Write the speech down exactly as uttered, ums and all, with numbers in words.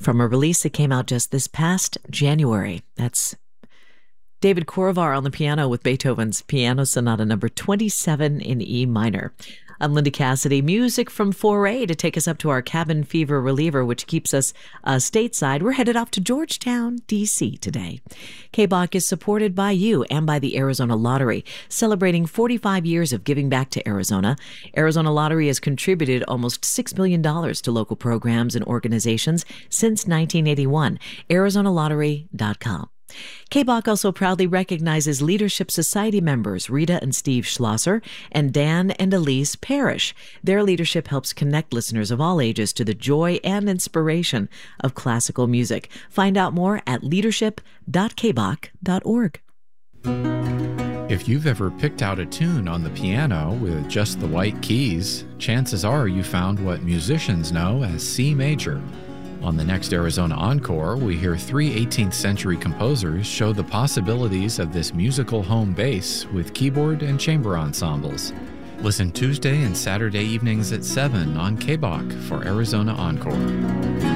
from a release that came out just this past January. That's David Korovar on the piano with Beethoven's Piano Sonata number twenty-seven in E minor. I'm Linda Cassidy. Music from four A to take us up to our cabin fever reliever, which keeps us uh, stateside. We're headed off to Georgetown, D C today. K B O C is supported by you and by the Arizona Lottery, celebrating forty-five years of giving back to Arizona. Arizona Lottery has contributed almost six million dollars to local programs and organizations since nineteen eighty-one. Arizona Lottery dot com. K B O C also proudly recognizes Leadership Society members Rita and Steve Schlosser and Dan and Elise Parrish. Their leadership helps connect listeners of all ages to the joy and inspiration of classical music. Find out more at leadership dot k b o c dot org. If you've ever picked out a tune on the piano with just the white keys, chances are you found what musicians know as C major. On the next Arizona Encore, we hear three eighteenth century composers show the possibilities of this musical home base with keyboard and chamber ensembles. Listen Tuesday and Saturday evenings at seven on K B O C for Arizona Encore.